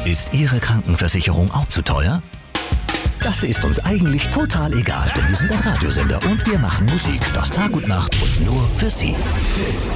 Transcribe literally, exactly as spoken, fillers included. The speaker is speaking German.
Ist Ihre Krankenversicherung auch zu teuer? Das ist uns eigentlich total egal, denn wir sind ein Radiosender und wir machen Musik, das Tag und Nacht und nur für Sie.